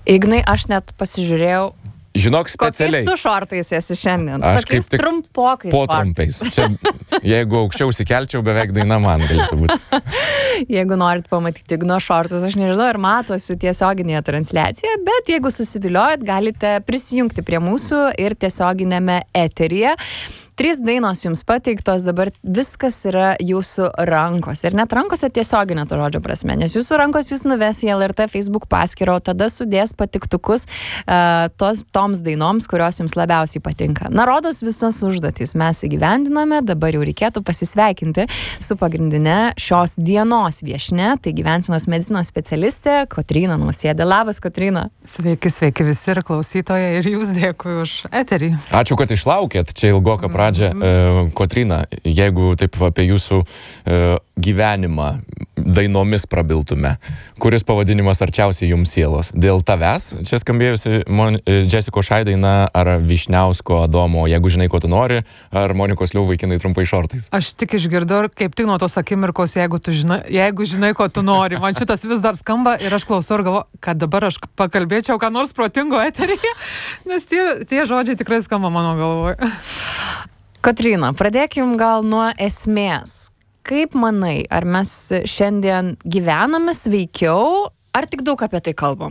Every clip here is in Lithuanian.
Ignai, aš net pasižiūrėjau, Žinok, specialiai. kokiais tu šortais esi šiandien. Aš Tokiais kaip tik trumpokais po šortais. trumpais. Čia, jeigu aukščiau sikelčiau, beveik daina man galėtų būti. Jeigu norit pamatyti Igno šortus, aš nežinau, ar matosi tiesioginėje transliacijoje, bet jeigu susiviliojat, galite prisijungti prie mūsų ir tiesioginėme eteryje. 3 dainos jums pateiktos, dabar viskas yra jūsų rankose. Ir net rankose tiesioginė to žodžio prasme, nes jūsų rankos jūs nuves į LRT Facebook paskyrą, o tada sudės patiktukus toms dainoms, kurios jums labiausiai patinka. Na, rodos visas užduotys mes įgyvendinome, dabar jau reikėtų pasisveikinti su pagrindinė šios dienos viešne, tai gyvensenos medicinos specialistė Kotryna Nausėdė. Labas, Kotryna. Sveiki, sveiki visi ir klausytojai, ir jūs dėkui už eterį. Ačiū, kad išlaukėt. Čia ilgoka pradžia. Kotryna, jeigu taip apie jūsų gyvenimą dainomis prabiltume, kuris pavadinimas arčiausiai jums sielos? Dėl tavęs, čia skambėjusi Jessica Šai daina, ar Vyšniausko Adomo, jeigu žinai, ko tu nori, ar Monikos Liu Vaikinai trumpai šortais? Aš tik išgirdau ir kaip tik nuo tos akimirkos, jeigu žinai, ko tu nori. Man šitas vis dar skamba ir aš klausau ir galvoju, kad dabar aš pakalbėčiau ką nors protingo eteryje, nes tie žodžiai tikrai skamba mano galvoje. Kotryna, pradėkim gal nuo esmės. Kaip manai, ar mes šiandien gyvename sveikiau, ar tik daug apie tai kalbam?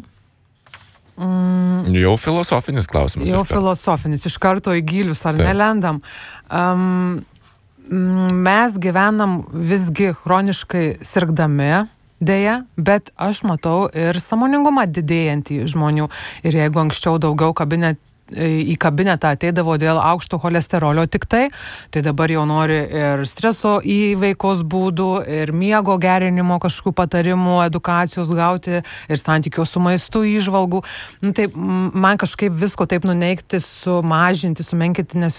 Jau filosofinis klausimas. Jau filosofinis, iš karto į gilius, ar nelendam. Mes gyvenam visgi chroniškai sirgdami, dėja, bet aš matau ir sąmoningumą didėjantį žmonių. Ir jeigu anksčiau daugiau į kabinetą ateidavo dėl aukšto cholesterolio tik tai dabar jau nori ir streso įveikos būdų, ir miego gerinimo kažkokių patarimų, edukacijos gauti, ir santykio su maistu įžvalgų. Tai man kažkaip visko taip nuneigti, sumažinti, sumenkinti